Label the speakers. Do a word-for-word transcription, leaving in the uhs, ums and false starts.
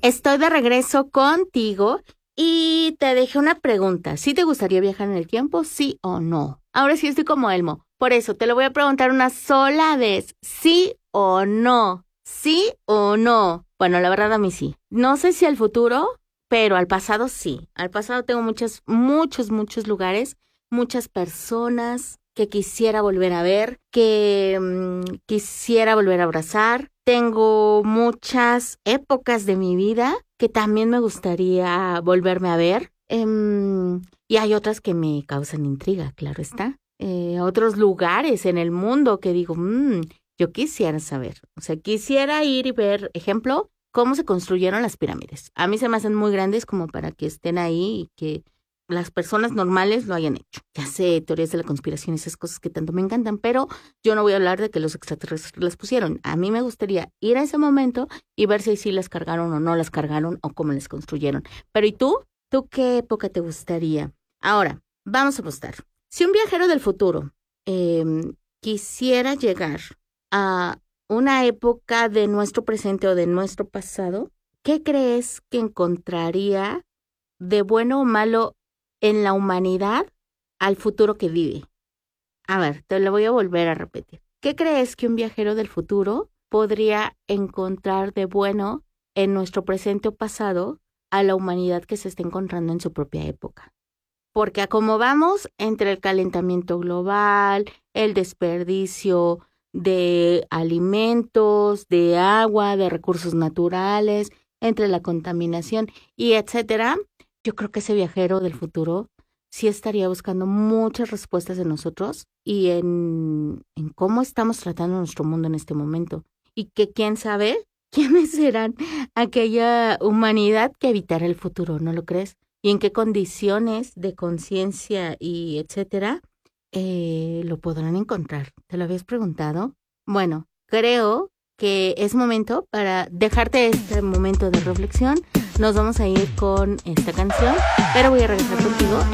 Speaker 1: Estoy de regreso contigo y te dejé una pregunta. ¿Sí te gustaría viajar en el tiempo, sí o no? Ahora sí estoy como Elmo. Por eso te lo voy a preguntar una sola vez. ¿Sí o no? ¿Sí o no? Bueno, la verdad a mí sí. No sé si al futuro, pero al pasado sí. Al pasado tengo muchos, muchos, muchos lugares, muchas personas que quisiera volver a ver, que mmm, quisiera volver a abrazar. Tengo muchas épocas de mi vida que también me gustaría volverme a ver. Um, y hay otras que me causan intriga, claro está. Eh, otros lugares en el mundo que digo, mmm, yo quisiera saber. O sea, quisiera ir y ver, ejemplo, cómo se construyeron las pirámides. A mí se me hacen muy grandes como para que estén ahí y que las personas normales lo hayan hecho. Ya sé, teorías de la conspiración y esas cosas que tanto me encantan, pero yo no voy a hablar de que los extraterrestres las pusieron. A mí me gustaría ir a ese momento y ver si sí las cargaron o no las cargaron o cómo las construyeron. Pero ¿y tú? ¿Tú qué época te gustaría? Ahora, vamos a apostar. Si un viajero del futuro eh, quisiera llegar a una época de nuestro presente o de nuestro pasado, ¿qué crees que encontraría de bueno o malo en la humanidad al futuro que vive? A ver, te lo voy a volver a repetir. ¿Qué crees que un viajero del futuro podría encontrar de bueno en nuestro presente o pasado a la humanidad que se está encontrando en su propia época? Porque a como vamos, entre el calentamiento global, el desperdicio de alimentos, de agua, de recursos naturales, entre la contaminación y etcétera, yo creo que ese viajero del futuro sí estaría buscando muchas respuestas en nosotros y en, en cómo estamos tratando nuestro mundo en este momento. Y que quién sabe quiénes serán aquella humanidad que evitará el futuro, ¿no lo crees? Y en qué condiciones de conciencia y etcétera eh, lo podrán encontrar. ¿Te lo habías preguntado? Bueno, creo que es momento para dejarte este momento de reflexión. Nos vamos a ir con esta canción, pero voy a regresar contigo